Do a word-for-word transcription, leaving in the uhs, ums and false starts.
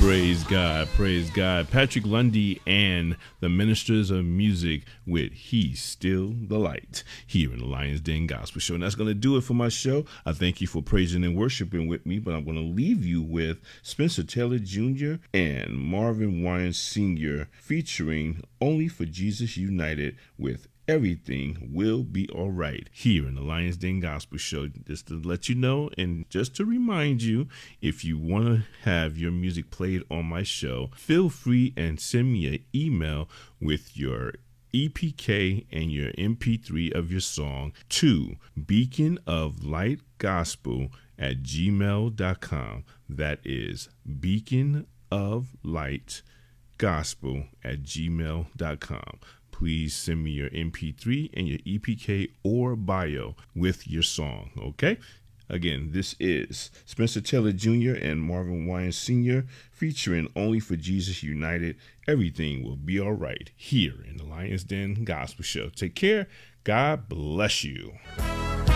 Praise God, praise God. Patrick Lundy and the Ministers of Music with He's Still the Light here in the Lions Den Gospel Show. And that's going to do it for my show. I thank you for praising and worshiping with me, but I'm going to leave you with Spencer Taylor Junior and Marvin Wine Senior featuring Only for Jesus United with Everything Will Be All Right here in the Lions Den Gospel Show. Just to let you know and just to remind you, if you want to have your music played on my show, feel free and send me an email with your E P K and your M P three of your song to beacon of light gospel at gmail dot com. That is beacon of light gospel at gmail dot com. Please send me your M P three and your E P K or bio with your song, okay? Again, this is Spencer Taylor Junior and Marvin Wine Senior featuring Only for Jesus United. Everything Will Be All Right here in the Lions Den Gospel Show. Take care. God bless you.